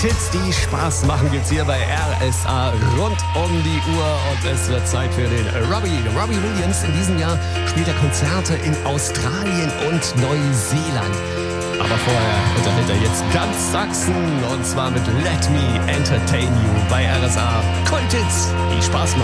Kulthits, die Spaß machen, gibt's hier bei RSA rund um die Uhr. Und es wird Zeit für den Robbie Williams. In diesem Jahr spielt er Konzerte in Australien und Neuseeland. Aber vorher unterhält er jetzt ganz Sachsen, und zwar mit Let Me Entertain You bei RSA. Kulthits, die Spaß machen.